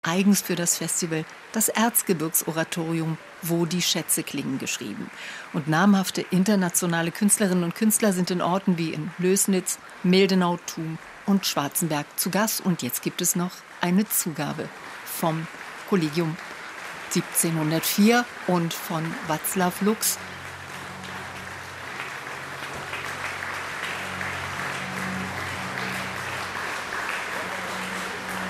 eigens für das Festival, das Erzgebirgsoratorium Wo die Schätze klingen geschrieben. Und namhafte internationale Künstlerinnen und Künstler sind in Orten wie in Lößnitz, Mildenau, Thun und Schwarzenberg zu Gast. Und jetzt gibt es noch eine Zugabe vom Kollegium 1704 und von Václav Lux